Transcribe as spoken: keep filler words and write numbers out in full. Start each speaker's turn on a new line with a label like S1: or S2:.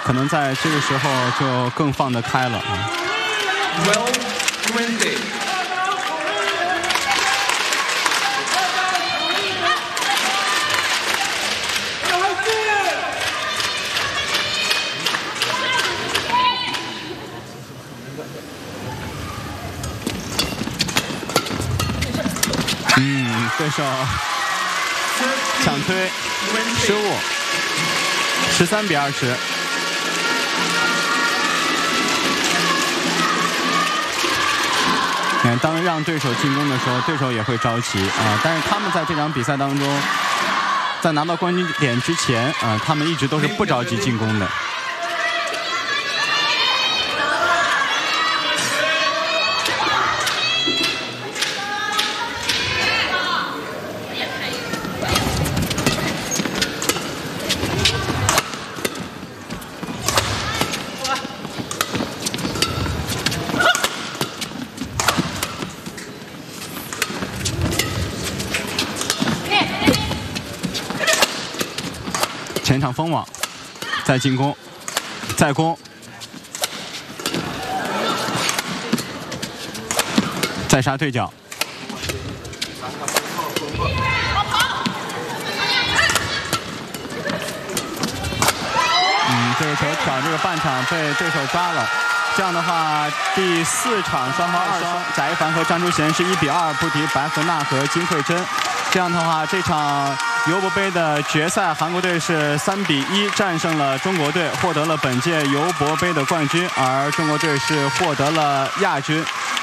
S1: 可能在这个时候就更放得开了。
S2: twelve twenty。
S1: 嗯，对手抢推失误，十三比二十。嗯，当让对手进攻的时候，对手也会着急啊。但是他们在这场比赛当中，在拿到冠军点之前啊，他们一直都是不着急进攻的。前场封网，再进攻，再攻，再杀对角。嗯，这个球挑这个半场被对手抓了。这样的话，第四场双方二双，贾一凡和张竹贤是一比二不敌白河娜和金惠珍。这样的话，这场尤伯杯的决赛，韩国队是三比一战胜了中国队，获得了本届尤伯杯的冠军，而中国队是获得了亚军。